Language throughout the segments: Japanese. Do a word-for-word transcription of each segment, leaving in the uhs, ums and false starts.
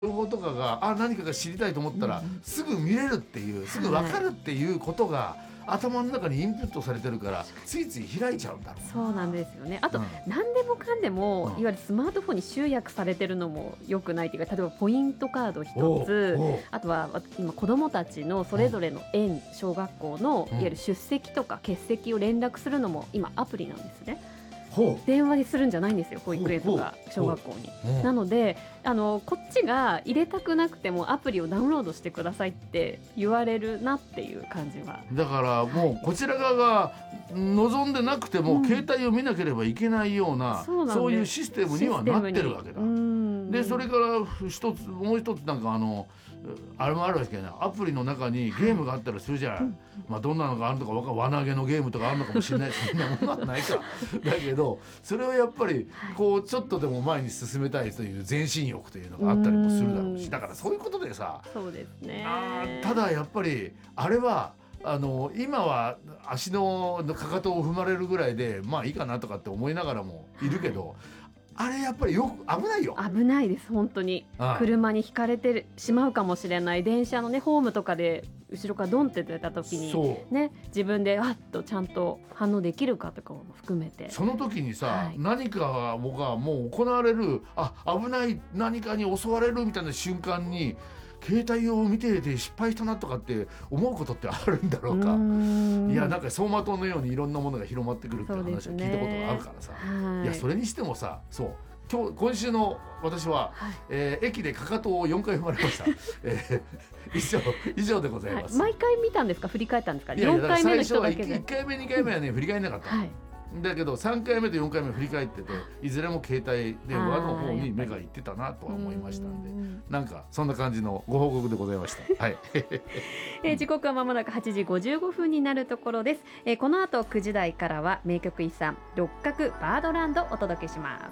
情報とかがあ何かが知りたいと思ったら、うん、すぐ見れるっていうすぐ分かるっていうことが、はい、頭の中にインプットされてるからついつい開いちゃうんだろうな。 そうなんですよね。あと、 うん、 何でもかんでも、 うん、 いわゆるスマートフォンに集約されてるのも良くないというか、例えばポイントカード一つ、あとは今子どもたちのそれぞれの園、うん、小学校のいわゆる出席とか欠席を連絡するのも今アプリなんですね。電話でするんじゃないんですよ、保育園とか小学校に。なのであのこっちが入れたくなくてもアプリをダウンロードしてくださいって言われるなっていう感じは。 だからもうこちら側が望んでなくても、うん、携帯を見なければいけないような、そうなんです、そういうシステムにはなってるわけだ。でそれから一つもう一つなんかあのあれもあるわけな、アプリの中にゲームがあったりするじゃん、はい、まあ、どんなのがあるのか分かる、輪投げのゲームとかあるのかもしれないそんなものはないかだけどそれをやっぱりこうちょっとでも前に進めたいという前進欲というのがあったりもするだろうし、だからそういうことでさ、 そうですね、 あただやっぱりあれはあの今は足のかかとを踏まれるぐらいでまあいいかなとかって思いながらもいるけど、はい、あれやっぱりよく危ないよ。 危ないです本当に。ああ、車にひかれてしまうかもしれない。電車のねホームとかで後ろからドンって出た時にね、自分であっとちゃんと反応できるかとかも含めて、 その時にさ、はい、何かが僕はもう行われる、あ危ない何かに襲われるみたいな瞬間に携帯を見てて失敗したなとかって思うことってあるんだろうか。いやなんか走馬灯のようにいろんなものが広まってくるっていう話を聞いたことがあるからさ、ね、いやそれにしてもさ、そう今日今週の私は、はい、えー、駅でかかとをよんかい踏まれました、えー、以上以上でございます、 はい、毎回見たんですか、振り返ったんですか。 いやいやよんかいめの人だけで。 いっかいめにかいめはね振り返らなかった、はい、だけどさんかいめとよんかいめ振り返ってていずれも携帯電話の方に目がいってたなとは思いましたんで、なんかそんな感じのご報告でございました、はい、 えー、時刻はまもなくはちじごじゅうごふんになるところです、えー、この後くじ台からは名曲遺産六角バードランドをお届けします。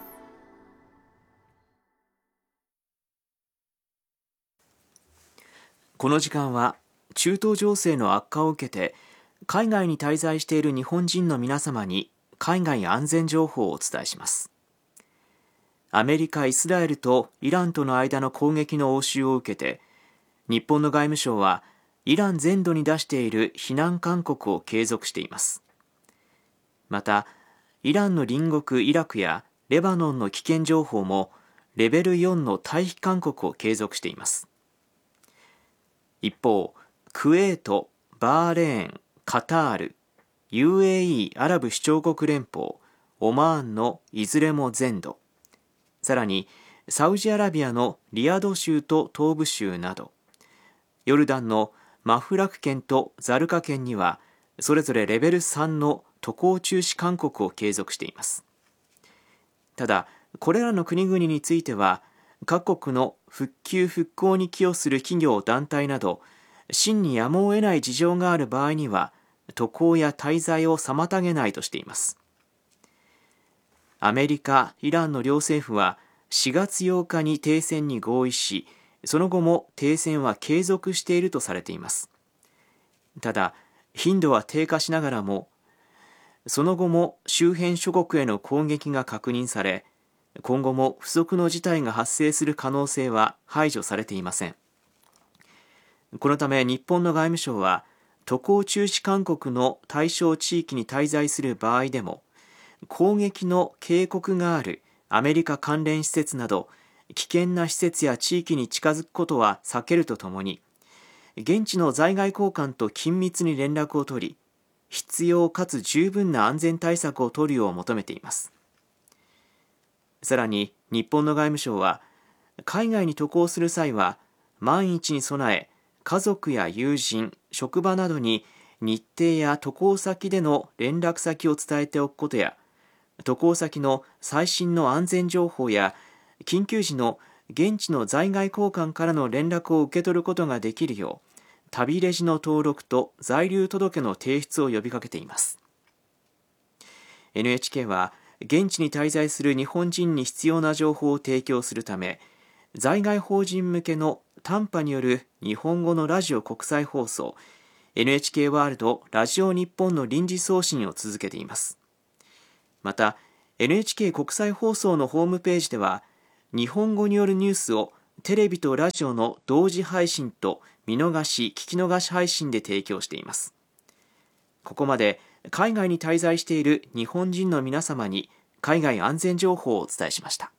この時間は中東情勢の悪化を受けて海外に滞在している日本人の皆様に海外安全情報をお伝えします。アメリカ、イスラエルとイランとの間の攻撃の応酬を受けて、日本の外務省はイラン全土に出している避難勧告を継続しています。また、イランの隣国イラクやレバノンの危険情報もレベルよんの退避勧告を継続しています。一方、クウェート、バーレーン、カタール、ユーエーイー アラブ首長国連邦、オマーンのいずれも全土、さらにサウジアラビアのリヤド州と東部州など、ヨルダンのマフラク県とザルカ県にはそれぞれレベルさんの渡航中止勧告を継続しています。ただ、これらの国々については各国の復旧復興に寄与する企業団体など真にやむを得ない事情がある場合には渡航や滞在を妨げないとしています。アメリカ、イランの両政府はしがつようかに停戦に合意し、その後も停戦は継続しているとされています。ただ、頻度は低下しながらもその後も周辺諸国への攻撃が確認され、今後も不測の事態が発生する可能性は排除されていません。このため日本の外務省は渡航中止勧告の対象地域に滞在する場合でも攻撃の警告があるアメリカ関連施設など危険な施設や地域に近づくことは避けるとともに、現地の在外公館と緊密に連絡を取り、必要かつ十分な安全対策を取るよう求めています。さらに日本の外務省は海外に渡航する際は万一に備え家族や友人、職場などに日程や渡航先での連絡先を伝えておくことや、渡航先の最新の安全情報や緊急時の現地の在外公館からの連絡を受け取ることができるよう旅レジの登録と在留届の提出を呼びかけています。 エヌエイチケー は現地に滞在する日本人に必要な情報を提供するため、在外邦人向けの短波による日本語のラジオ国際放送 エヌエイチケー ワールドラジオ日本の臨時送信を続けています。また エヌエイチケー 国際放送のホームページでは日本語によるニュースをテレビとラジオの同時配信と見逃し聞き逃し配信で提供しています。ここまで海外に滞在している日本人の皆様に海外安全情報をお伝えしました。